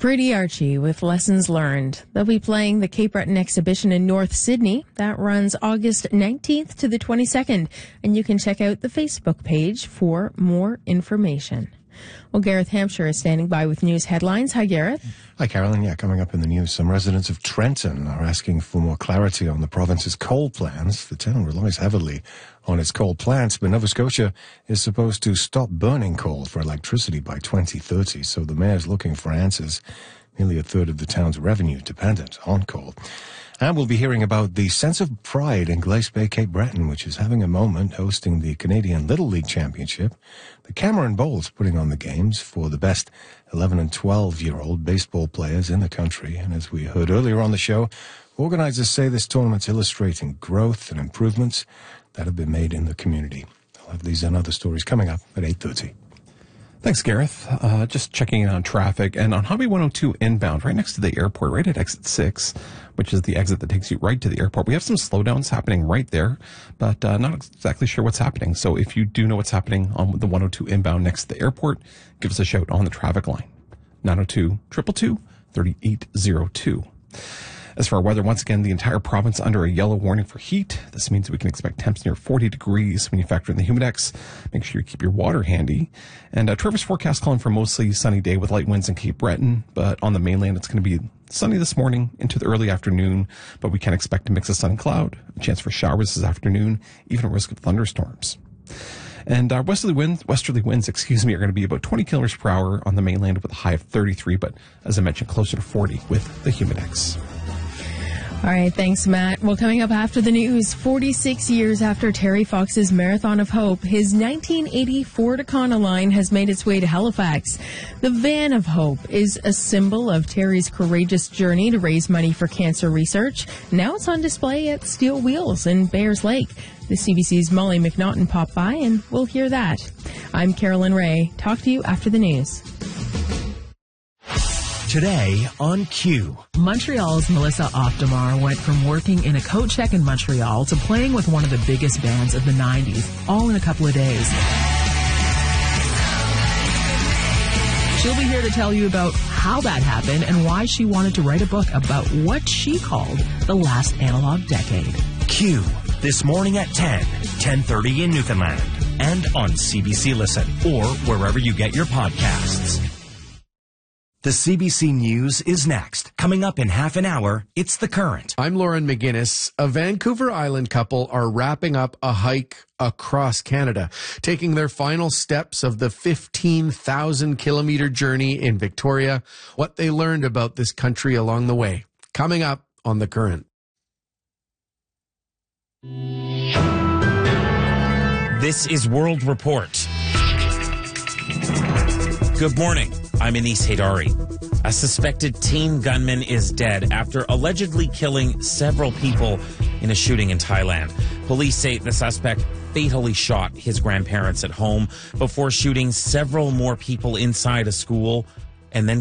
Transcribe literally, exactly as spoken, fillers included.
Brady Archie with Lessons Learned. They'll be playing the Cape Breton exhibition in North Sydney. That runs August nineteenth to the twenty-second, and you can check out the Facebook page for more information. Well, Gareth Hampshire is standing by with news headlines. Hi, Gareth. Hi, Carolyn. Yeah, coming up in the news, some residents of Trenton are asking for more clarity on the province's coal plans. The town relies heavily on its coal plants, but Nova Scotia is supposed to stop burning coal for electricity by twenty thirty, so the mayor's looking for answers. Nearly a third of the town's revenue dependent on coal. And we'll be hearing about the sense of pride in Glace Bay, Cape Breton, which is having a moment hosting the Canadian Little League Championship. The Cameron Bowls putting on the games for the best eleven and twelve-year-old baseball players in the country. And as we heard earlier on the show, organizers say this tournament's illustrating growth and improvements that have been made in the community. I'll have these and other stories coming up at eight thirty. Thanks, Gareth. Uh, just checking in on traffic and on Highway one oh two inbound, right next to the airport, right at exit six, which is the exit that takes you right to the airport. We have some slowdowns happening right there, but uh, not exactly sure what's happening. So if you do know what's happening on the one oh two inbound next to the airport, give us a shout on the traffic line, nine oh two, two two two, three eight zero two. As for our weather, once again, the entire province under a yellow warning for heat. This means we can expect temps near forty degrees when you factor in the humidex. Make sure you keep your water handy. And uh, Trevor's forecast calling for mostly sunny day with light winds in Cape Breton, but on the mainland it's going to be sunny this morning into the early afternoon, but we can expect a mix of sun and cloud, a chance for showers this afternoon, even a risk of thunderstorms. And uh, westerly winds, westerly winds, excuse me, are going to be about twenty kilometers per hour on the mainland with a high of thirty-three, but as I mentioned, closer to forty with the humidex. All right, thanks, Matt. Well, coming up after the news, forty-six years after Terry Fox's Marathon of Hope, his nineteen eighty Ford Econoline has made its way to Halifax. The Van of Hope is a symbol of Terry's courageous journey to raise money for cancer research. Now it's on display at Steel Wheels in Bayers Lake. The C B C's Molly McNaughton popped by, and we'll hear that. I'm Carolyn Ray. Talk to you after the news. Today on Q. Montreal's Melissa Optimar went from working in a coat check in Montreal to playing with one of the biggest bands of the nineties, all in a couple of days. She'll be here to tell you about how that happened and why she wanted to write a book about what she called the last analog decade. Q. This morning at ten, ten thirty in Newfoundland, and on C B C Listen, or wherever you get your podcasts. The C B C News is next. Coming up in half an hour, it's The Current. I'm Lauren McGinnis. A Vancouver Island couple are wrapping up a hike across Canada, taking their final steps of the fifteen thousand kilometer journey in Victoria, what they learned about this country along the way. Coming up on The Current. This is World Report. Good morning. I'm Anis Haydari. A suspected teen gunman is dead after allegedly killing several people in a shooting in Thailand. Police say the suspect fatally shot his grandparents at home before shooting several more people inside a school and then